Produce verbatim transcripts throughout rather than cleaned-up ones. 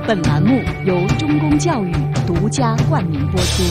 本栏目由中公教育独家冠名播出。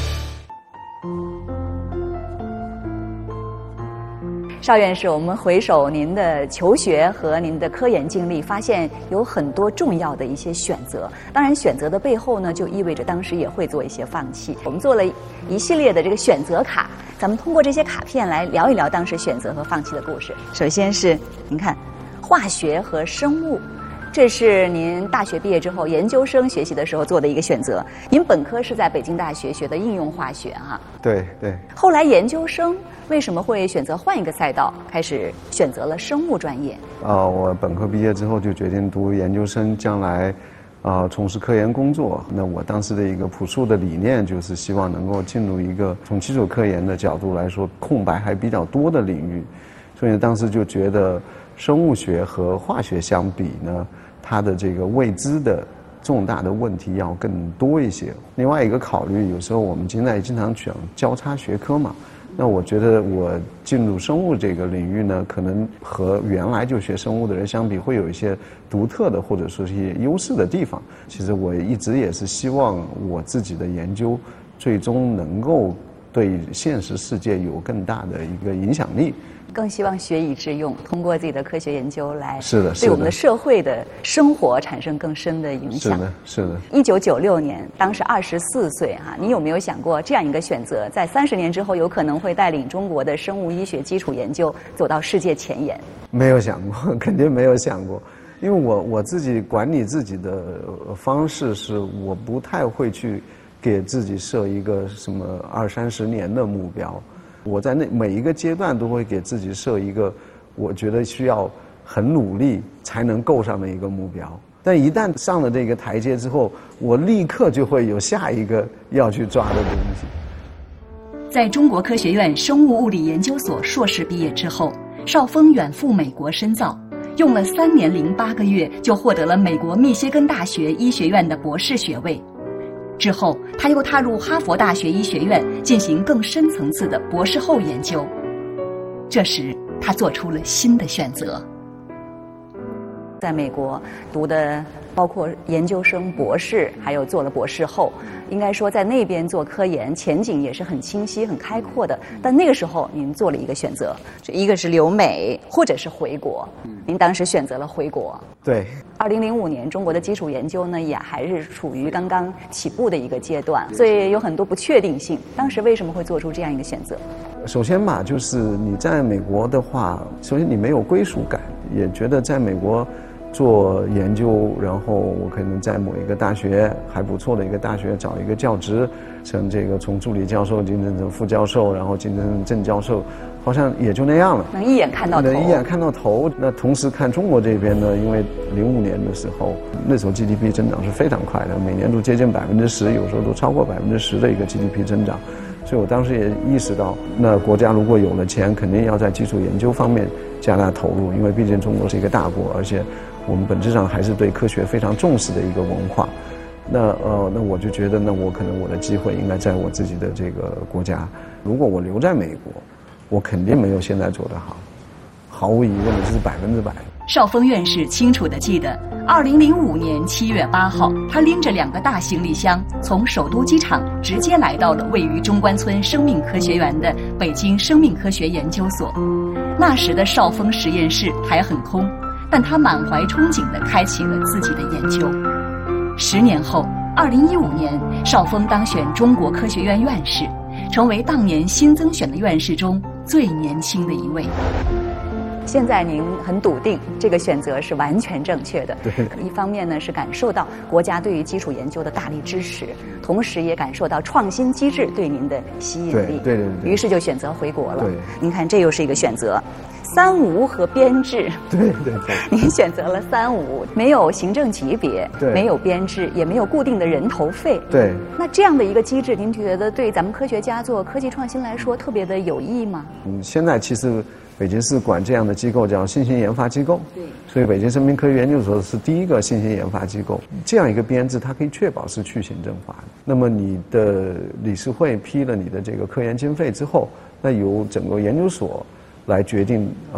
邵院士，我们回首您的求学和您的科研经历，发现有很多重要的一些选择。当然，选择的背后呢，就意味着当时也会做一些放弃。我们做了一系列的这个选择卡，咱们通过这些卡片来聊一聊当时选择和放弃的故事。首先是您看，化学和生物。这是您大学毕业之后研究生学习的时候做的一个选择。您本科是在北京大学学的应用化学哈、啊。 对对。后来研究生为什么会选择换一个赛道，开始选择了生物专业？ 呃，我本科毕业之后就决定读研究生，将来呃从事科研工作。那我当时的一个朴素的理念就是希望能够进入一个从基础科研的角度来说空白还比较多的领域，所以当时就觉得生物学和化学相比呢，它的这个未知的重大的问题要更多一些。另外一个考虑，有时候我们现在经常讲交叉学科嘛，那我觉得我进入生物这个领域呢，可能和原来就学生物的人相比，会有一些独特的或者说是一些优势的地方。其实我一直也是希望我自己的研究最终能够对现实世界有更大的一个影响力。 更希望学以致用，通过自己的科学研究来是的， 对我们的社会的生活产生更深的影响。 是的，是的。 一九九六年，当时二十四岁哈、啊，你有没有想过这样一个选择，在三十年之后有可能会带领中国的生物医学基础研究走到世界前沿？ 没有想过，肯定没有想过，因为我我自己管理自己的方式是，我不太会去给自己设一个什么二三十年的目标。我在那每一个阶段都会给自己设一个我觉得需要很努力才能够上的一个目标，但一旦上了这个台阶之后，我立刻就会有下一个要去抓的东西。 在中国科学院生物物理研究所硕士毕业之后，邵峰远赴美国深造，用了三年零八个月就获得了美国密歇根大学医学院的博士学位。之后，他又踏入哈佛大学医学院进行更深层次的博士后研究。这时，他做出了新的选择。在美国读的包括研究生、博士，还有做了博士后，应该说在那边做科研前景也是很清晰、很开阔的。但那个时候，您做了一个选择，一个是留美，或者是回国。您当时选择了回国。 对。 二零零五年，中国的基础研究呢，也还是处于刚刚起步的一个阶段，所以有很多不确定性。当时为什么会做出这样一个选择？ 首先吧，就是你在美国的话，首先你没有归属感，也觉得在美国做研究，然后我可能在某一个大学还不错的一个大学找一个教职，从这个从助理教授晋升成副教授，然后晋升成正教授，好像也就那样了， 能一眼看到头。 能一眼看到头。那同时看中国这边呢，因为零五年的时候，那时候 G D P 增长是非常快的，每年都接近百分之十，有时候都超过百分之十的一个 G D P 增长。所以我当时也意识到，那国家如果有了钱，肯定要在基础研究方面加大投入，因为毕竟中国是一个大国，而且我们本质上还是对科学非常重视的一个文化。那呃，那我就觉得，那我可能我的机会应该在我自己的这个国家。如果我留在美国，我肯定没有现在做得好，毫无疑问的，这是百分之百。 邵峰院士清楚地记得，二零零五年七月八号，他拎着两个大行李箱，从首都机场直接来到了位于中关村生命科学园的北京生命科学研究所。那时的邵峰实验室还很空，但他满怀憧憬地开启了自己的研究。十年后，二零一五年，邵峰当选中国科学院院士，成为当年新增选的院士中最年轻的一位。现在您很笃定这个选择是完全正确的。 对。 一方面呢是感受到国家对于基础研究的大力支持，同时也感受到创新机制对您的吸引力。 对对对对。 于是就选择回国了。 对。 您看，这又是一个选择。三无和编制。 对对对。 您选择了三无，没有行政级别， 对， 没有编制，也没有固定的人头费。 对。 那这样的一个机制，您觉得对咱们科学家做科技创新来说特别的有益吗？ 嗯，现在其实北京市管这样的机构叫新型研发机构， 对， 所以北京生命科学研究所是第一个新型研发机构。这样一个编制，它可以确保是去行政化的。那么你的理事会批了你的这个科研经费之后，那由整个研究所来决定